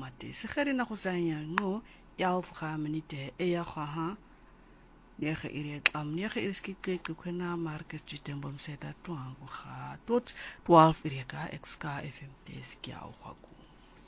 matese ge re na go tsanya no ya of ga minute e ya ga ha ne ge ire tlam ne ge iski ke khona market jitembo mseta twangu ga tot 12 ire ka xk fm tes kya o ga